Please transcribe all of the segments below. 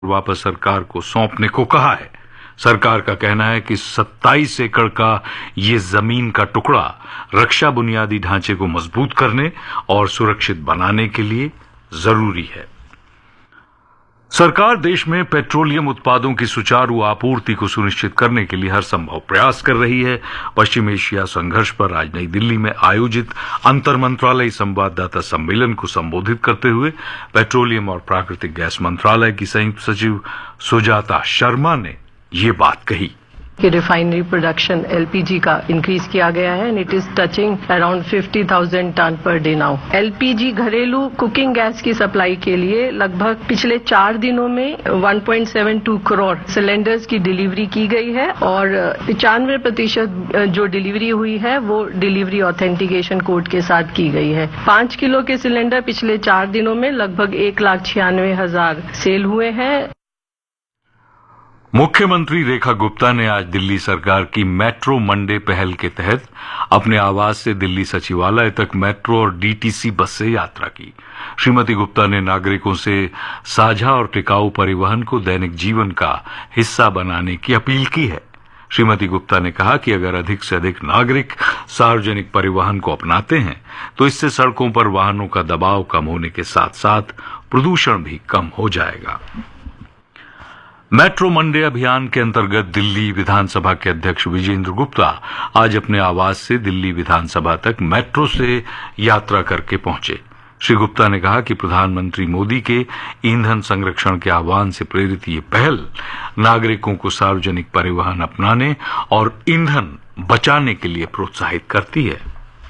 वापस सरकार को सौंपने को कहा है। सरकार का कहना है कि 27 एकड़ का ये जमीन का टुकड़ा रक्षा बुनियादी ढांचे को मजबूत करने और सुरक्षित बनाने के लिए जरूरी है। सरकार देश में पेट्रोलियम उत्पादों की सुचारू आपूर्ति को सुनिश्चित करने के लिए हर संभव प्रयास कर रही है। पश्चिम एशिया संघर्ष पर आज नई दिल्ली में आयोजित अंतर मंत्रालय संवाददाता सम्मेलन को संबोधित करते हुए पेट्रोलियम और प्राकृतिक गैस मंत्रालय की संयुक्त सचिव सुजाता शर्मा ने ये बात कही कि रिफाइनरी प्रोडक्शन एलपीजी का इंक्रीज किया गया है and it is touching around 50,000 ton per day now. LPG घरेलू कुकिंग गैस की सप्लाई के लिए लगभग पिछले 4 दिनों में 1.72 करोड़ सिलेंडर्स की डिलीवरी की गई है और 95% जो डिलीवरी हुई है वो डिलीवरी ऑथेंटिकेशन कोड के साथ की गई है। 5 किलो के सिलेंडर पिछले 4 दिनों में लगभग 1,96,000 सेल हुए हैं। मुख्यमंत्री रेखा गुप्ता ने आज दिल्ली सरकार की मेट्रो मंडे पहल के तहत अपने आवास से दिल्ली सचिवालय तक मेट्रो और डीटीसी बस से यात्रा की। श्रीमती गुप्ता ने नागरिकों से साझा और टिकाऊ परिवहन को दैनिक जीवन का हिस्सा बनाने की अपील की है। श्रीमती गुप्ता ने कहा कि अगर अधिक से अधिक नागरिक सार्वजनिक परिवहन को अपनाते हैं तो इससे सड़कों पर वाहनों का दबाव कम होने के साथ साथ प्रदूषण भी कम हो जाएगा। मेट्रो मंडे अभियान के अंतर्गत दिल्ली विधानसभा के अध्यक्ष विजेंद्र गुप्ता आज अपने आवास से दिल्ली विधानसभा तक मेट्रो से यात्रा करके पहुंचे। श्री गुप्ता ने कहा कि प्रधानमंत्री मोदी के ईंधन संरक्षण के आह्वान से प्रेरित ये पहल नागरिकों को सार्वजनिक परिवहन अपनाने और ईंधन बचाने के लिए प्रोत्साहित करती है।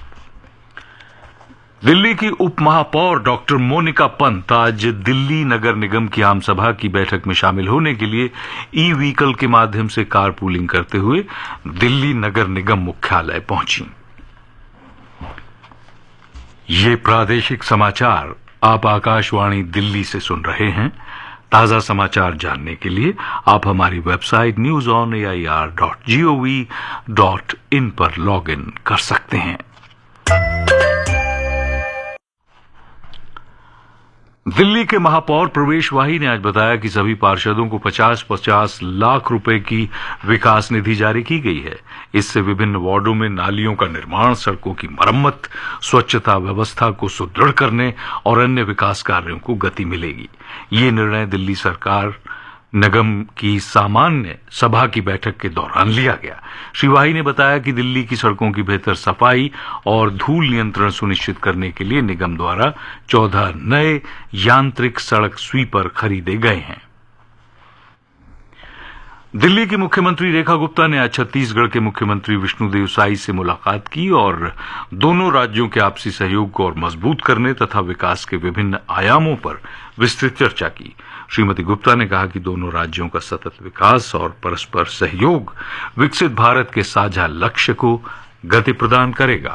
दिल्ली की उप महापौर डॉक्टर मोनिका पंत आज दिल्ली नगर निगम की आम सभा की बैठक में शामिल होने के लिए ई व्हीकल के माध्यम से कार पूलिंग करते हुए दिल्ली नगर निगम मुख्यालय पहुंची। ये प्रादेशिक समाचार आप आकाशवाणी दिल्ली से सुन रहे हैं। ताजा समाचार जानने के लिए आप हमारी वेबसाइट newsonair.gov.in पर लॉगिन कर सकते हैं। दिल्ली के महापौर प्रवेश वाही ने आज बताया कि सभी पार्षदों को 50-50 लाख रुपए की विकास निधि जारी की गई है। इससे विभिन्न वार्डों में नालियों का निर्माण, सड़कों की मरम्मत, स्वच्छता व्यवस्था को सुदृढ़ करने और अन्य विकास कार्यों को गति मिलेगी। ये निर्णय दिल्ली सरकार निगम की सामान्य सभा की बैठक के दौरान लिया गया। श्री वाही ने बताया कि दिल्ली की सड़कों की बेहतर सफाई और धूल नियंत्रण सुनिश्चित करने के लिए निगम द्वारा 14 नए यांत्रिक सड़क स्वीपर खरीदे गए हैं। दिल्ली की मुख्यमंत्री रेखा गुप्ता ने आज छत्तीसगढ़ के मुख्यमंत्री विष्णुदेव साई से मुलाकात की और दोनों राज्यों के आपसी सहयोग को और मजबूत करने तथा विकास के विभिन्न आयामों पर विस्तृत चर्चा की। श्रीमती गुप्ता ने कहा कि दोनों राज्यों का सतत विकास और परस्पर सहयोग विकसित भारत के साझा लक्ष्य को गति प्रदान करेगा।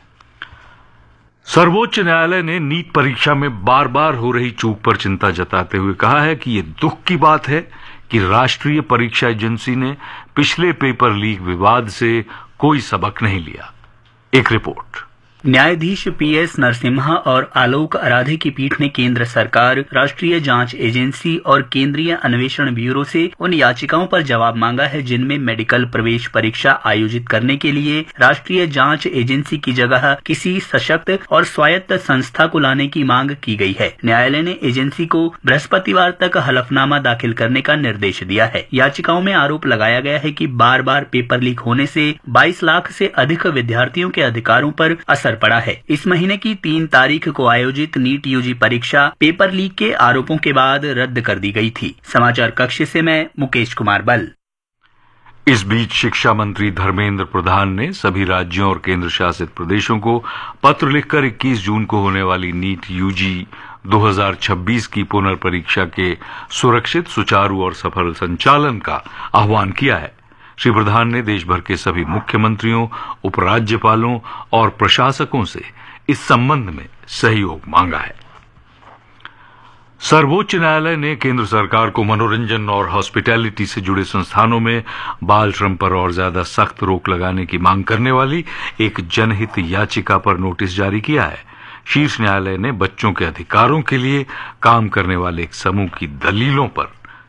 सर्वोच्च न्यायालय ने नीट परीक्षा में बार बार हो रही चूक पर चिंता जताते हुए कहा है कि ये दुख की बात है कि राष्ट्रीय परीक्षा एजेंसी ने पिछले पेपर लीक विवाद से कोई सबक नहीं लिया। एक रिपोर्ट। न्यायाधीश पीएस नरसिम्हा और आलोक आराधे की पीठ ने केंद्र सरकार, राष्ट्रीय जांच एजेंसी और केंद्रीय अन्वेषण ब्यूरो से उन याचिकाओं पर जवाब मांगा है जिनमें मेडिकल प्रवेश परीक्षा आयोजित करने के लिए राष्ट्रीय जांच एजेंसी की जगह किसी सशक्त और स्वायत्त संस्था को लाने की मांग की गई है। न्यायालय ने एजेंसी को बृहस्पतिवार तक हलफनामा दाखिल करने का निर्देश दिया है। याचिकाओं में आरोप लगाया गया है कि बार बार पेपर लीक होने से 22 लाख से अधिक विद्यार्थियों के अधिकारों पर असर पड़ा है। इस महीने की 3 तारीख को आयोजित नीट यूजी परीक्षा पेपर लीक के आरोपों के बाद रद्द कर दी गई थी। समाचार कक्ष से मैं मुकेश कुमार बल। इस बीच शिक्षा मंत्री धर्मेंद्र प्रधान ने सभी राज्यों और केंद्र शासित प्रदेशों को पत्र लिखकर 21 जून को होने वाली नीट यूजी 2026 की पुनर्परीक्षा के सुरक्षित, सुचारू और सफल संचालन का आह्वान किया है। श्री प्रधान ने देश भर के सभी मुख्यमंत्रियों, उपराज्यपालों और प्रशासकों से इस संबंध में सहयोग मांगा है। सर्वोच्च न्यायालय ने केंद्र सरकार को मनोरंजन और हॉस्पिटैलिटी से जुड़े संस्थानों में बाल श्रम पर और ज्यादा सख्त रोक लगाने की मांग करने वाली एक जनहित याचिका पर नोटिस जारी किया है। शीर्ष न्यायालय ने बच्चों के अधिकारों के लिए काम करने वाले एक समूह की दलीलों पर